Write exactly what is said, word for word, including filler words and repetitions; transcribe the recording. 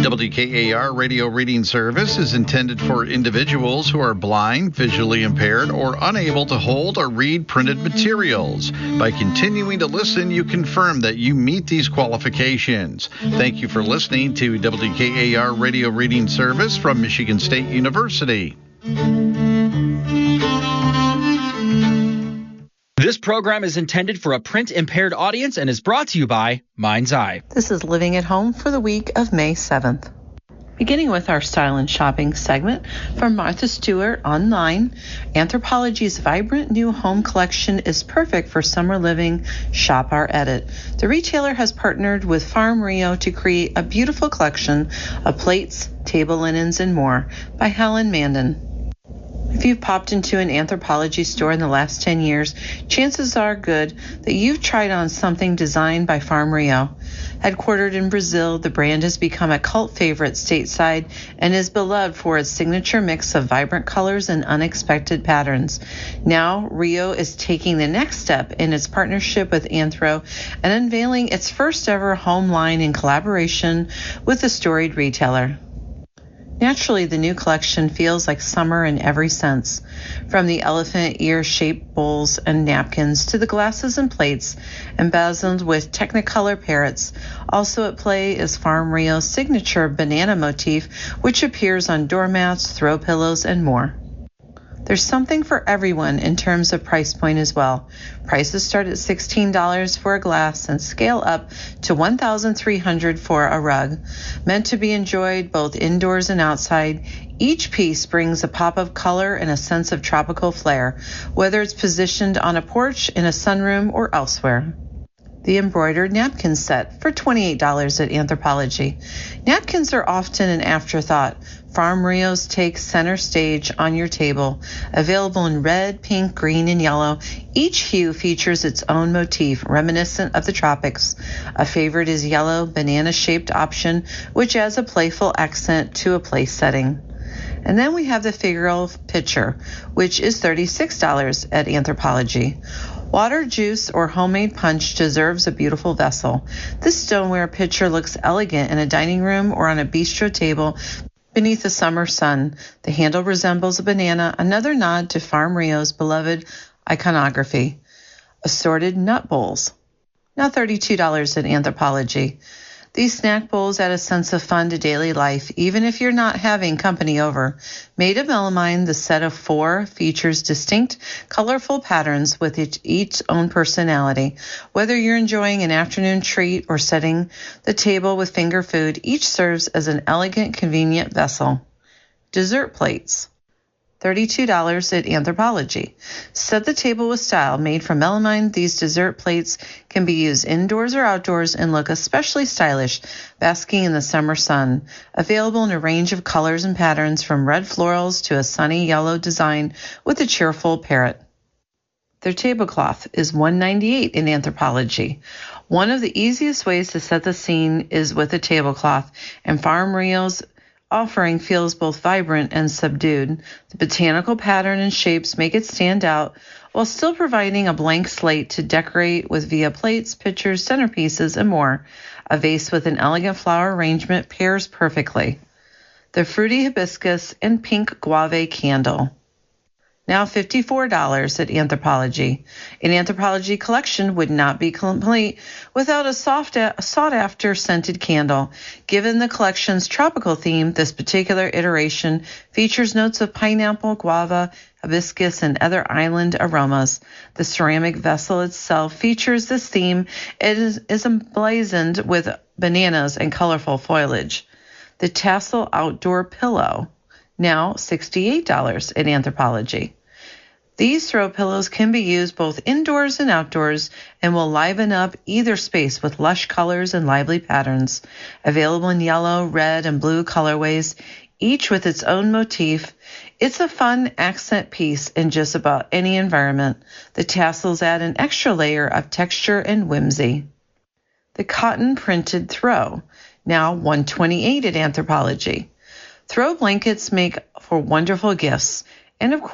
W K A R radio reading service is intended for individuals who are blind, visually impaired, or unable to hold or read printed materials. By continuing to listen, you confirm that you meet these qualifications. Thank you for listening to W K A R radio reading service from Michigan State University. This program is intended for a print-impaired audience and is brought to you by Mind's Eye. This is Living at Home for the week of May seventh. Beginning with our style and shopping segment from Martha Stewart online, Anthropologie's vibrant new home collection is perfect for summer living. Shop our edit. The retailer has partnered with Farm Rio to create a beautiful collection of plates, table linens, and more by Helen Mandan. If you've popped into an Anthropologie store in the last ten years, chances are good that you've tried on something designed by Farm Rio. Headquartered in Brazil, the brand has become a cult favorite stateside and is beloved for its signature mix of vibrant colors and unexpected patterns. Now, Rio is taking the next step in its partnership with Anthro and unveiling its first ever home line in collaboration with a storied retailer. Naturally, the new collection feels like summer in every sense, from the elephant ear-shaped bowls and napkins to the glasses and plates embezzled with Technicolor parrots. Also at play is Farm Rio's signature banana motif, which appears on doormats, throw pillows, and more. There's something for everyone in terms of price point as well. Prices start at sixteen dollars for a glass and scale up to one thousand three hundred dollars for a rug. Meant to be enjoyed both indoors and outside, each piece brings a pop of color and a sense of tropical flair, whether it's positioned on a porch, in a sunroom, or elsewhere. The embroidered napkin set for twenty-eight dollars at Anthropologie. Napkins are often an afterthought. Farm Rio's take center stage on your table. Available in red, pink, green, and yellow, each hue features its own motif reminiscent of the tropics. A favorite is yellow, banana-shaped option, which adds a playful accent to a place setting. And then we have the figural pitcher, which is thirty-six dollars at Anthropologie. Water, juice, or homemade punch deserves a beautiful vessel. This stoneware pitcher looks elegant in a dining room or on a bistro table beneath the summer sun. The handle resembles a banana, another nod to Farm Rio's beloved iconography. Assorted nut bowls, now thirty-two dollars at Anthropologie. These snack bowls add a sense of fun to daily life, even if you're not having company over. Made of melamine, the set of four features distinct, colorful patterns with each, each own personality. Whether you're enjoying an afternoon treat or setting the table with finger food, each serves as an elegant, convenient vessel. Dessert plates, thirty-two dollars at Anthropologie. Set the table with style. Made from melamine, these dessert plates can be used indoors or outdoors and look especially stylish, basking in the summer sun. Available in a range of colors and patterns, from red florals to a sunny yellow design with a cheerful parrot. Their tablecloth is one hundred ninety-eight dollars in Anthropologie. One of the easiest ways to set the scene is with a tablecloth, and Farm Rio's offering feels both vibrant and subdued. The botanical pattern and shapes make it stand out, while still providing a blank slate to decorate with via plates, pitchers, centerpieces, and more. A vase with an elegant flower arrangement pairs perfectly. The fruity hibiscus and pink guave candle, now fifty-four dollars at Anthropologie. An Anthropologie collection would not be complete without a soft, sought-after scented candle. Given the collection's tropical theme, this particular iteration features notes of pineapple, guava, hibiscus, and other island aromas. The ceramic vessel itself features this theme. It is, is emblazoned with bananas and colorful foliage. The tassel outdoor pillow, now sixty-eight dollars at Anthropologie. These throw pillows can be used both indoors and outdoors and will liven up either space with lush colors and lively patterns. Available in yellow, red, and blue colorways, each with its own motif. It's a fun accent piece in just about any environment. The tassels add an extra layer of texture and whimsy. The cotton printed throw, now one hundred twenty-eight dollars at Anthropologie. Throw blankets make for wonderful gifts, and of course,